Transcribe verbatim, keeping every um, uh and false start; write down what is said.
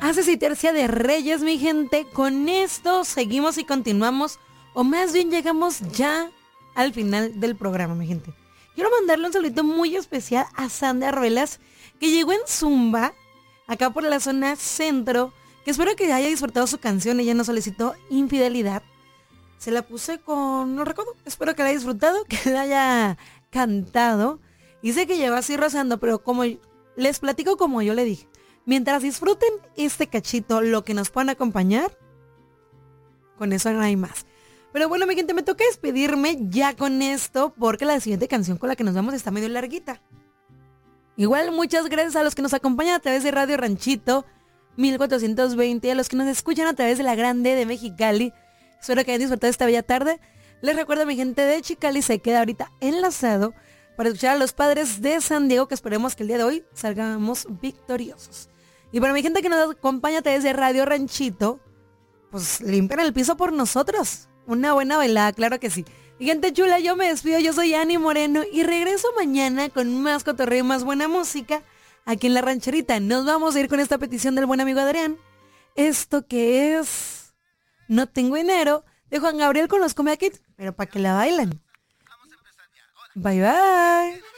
Haces y tercia de Reyes, mi gente. Con esto seguimos y continuamos, o más bien llegamos ya al final del programa, mi gente. Quiero mandarle un saludito muy especial a Sandra Ruelas, que llegó en Zumba, acá por la zona centro, que espero que haya disfrutado su canción. Ella nos solicitó Infidelidad. Se la puse con, no recuerdo, espero que la haya disfrutado, que la haya cantado. Y sé que llegó así rozando, pero como les platico como yo le dije, mientras disfruten este cachito, lo que nos puedan acompañar, con eso no hay más. Pero bueno, mi gente, me toca despedirme ya con esto, porque la siguiente canción con la que nos vamos está medio larguita. Igual, muchas gracias a los que nos acompañan a través de Radio Ranchito mil cuatrocientos veinte, a los que nos escuchan a través de La Grande de Mexicali. Espero que hayan disfrutado esta bella tarde. Les recuerdo, mi gente de Chicali se queda ahorita enlazado para escuchar a los Padres de San Diego, que esperemos que el día de hoy salgamos victoriosos. Y para mi gente que nos acompaña a través de Radio Ranchito, pues limpian el piso por nosotros. Una buena bailada, claro que sí. Y gente chula, yo me despido, yo soy Ani Moreno y regreso mañana con más cotorreo y más buena música aquí en La Rancherita. Nos vamos a ir con esta petición del buen amigo Adrián. Esto que es No Tengo Dinero, de Juan Gabriel con los Comea Kids, pero para que la bailen. Bye bye.